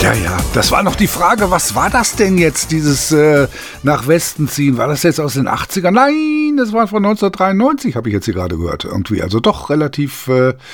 Ja, das war noch die Frage, was war das denn jetzt, dieses nach Westen ziehen? War das jetzt aus den 80ern? Nein, das war von 1993, habe ich jetzt hier gerade gehört irgendwie. Also doch relativ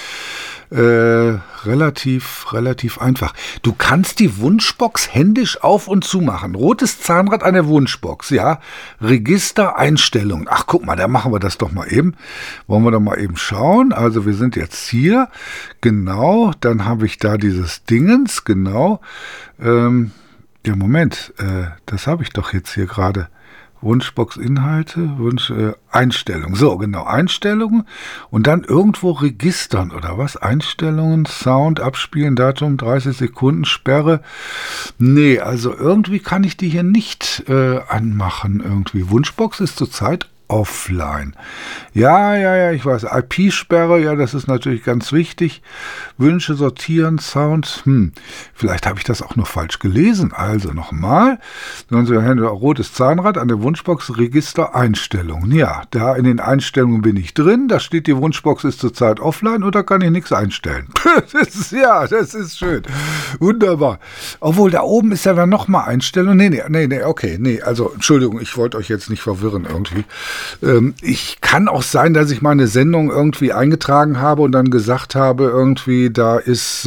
einfach. Du kannst die Wunschbox händisch auf und zu machen. Rotes Zahnrad an der Wunschbox, ja. Register, Einstellungen. Ach, guck mal, da machen wir das doch mal eben. Wollen wir doch mal eben schauen. Also wir sind jetzt hier. Genau, dann habe ich da dieses Dingens, genau. Ja, Moment, das habe ich doch jetzt hier gerade. Wunschbox-Inhalte, Einstellungen. So, genau, Einstellungen und dann irgendwo registern, oder was? Einstellungen, Sound, abspielen, Datum, 30 Sekunden, Sperre. Nee, also irgendwie kann ich die hier nicht anmachen irgendwie. Wunschbox ist zurzeit offline. Ja, ich weiß. IP-Sperre, ja, das ist natürlich ganz wichtig. Wünsche sortieren, Sound. Vielleicht habe ich das auch noch falsch gelesen. Also nochmal. Rotes Zahnrad an der Wunschbox, Register, Einstellungen. Ja, da in den Einstellungen bin ich drin. Da steht, die Wunschbox ist zurzeit offline und da kann ich nichts einstellen. Das ist schön. Wunderbar. Obwohl, da oben ist ja dann nochmal Einstellung. Nee, also, Entschuldigung, ich wollte euch jetzt nicht verwirren irgendwie. Ich kann auch sein, dass ich meine Sendung irgendwie eingetragen habe und dann gesagt habe, irgendwie, da ist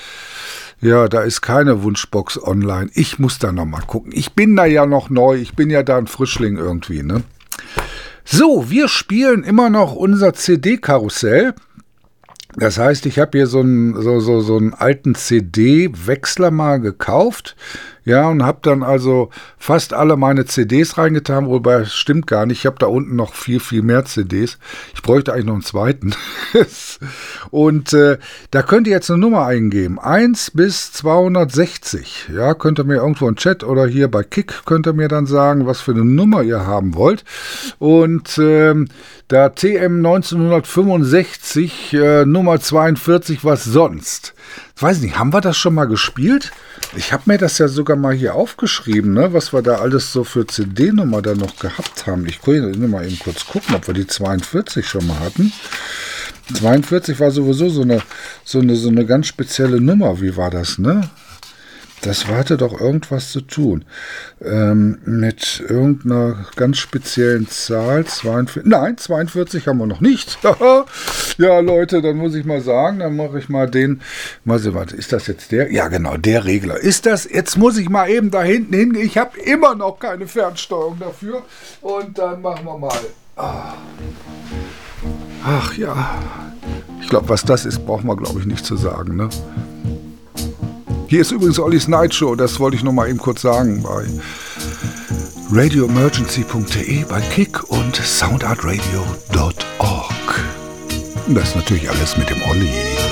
keine Wunschbox online. Ich muss da nochmal gucken. Ich bin da ja noch neu. Ich bin ja da ein Frischling irgendwie, ne? So, wir spielen immer noch unser CD-Karussell. Das heißt, ich habe hier so einen alten CD-Wechsler mal gekauft, ja, und habe dann also fast alle meine CDs reingetan, wobei das stimmt gar nicht. Ich habe da unten noch viel, viel mehr CDs. Ich bräuchte eigentlich noch einen zweiten. Und da könnt ihr jetzt eine Nummer eingeben. 1 bis 260. Ja, könnt ihr mir irgendwo im Chat oder hier bei Kick könnt ihr mir dann sagen, was für eine Nummer ihr haben wollt. Und da TM 1965, Nummer 42, was sonst? Ich weiß nicht, haben wir das schon mal gespielt? Ich habe mir das ja sogar mal hier aufgeschrieben, ne, was wir da alles so für CD-Nummer da noch gehabt haben. Ich kann mal eben kurz gucken, ob wir die 42 schon mal hatten. 42 war sowieso so eine ganz spezielle Nummer. Wie war das, ne? Das hatte doch irgendwas zu tun. Mit irgendeiner ganz speziellen Zahl. 42 haben wir noch nicht. Ja, Leute, dann muss ich mal sagen, dann mache ich mal den. Warte, ist das jetzt der? Ja, genau, der Regler. Ist das? Jetzt muss ich mal eben da hinten hin. Ich habe immer noch keine Fernsteuerung dafür. Und dann machen wir mal. Ach ja. Ich glaube, was das ist, braucht man, glaube ich, nicht zu sagen, ne? Hier ist übrigens Ollis Night Show, das wollte ich noch mal eben kurz sagen, bei radioemergency.de, bei Kick und soundartradio.org. Und das ist natürlich alles mit dem Olli.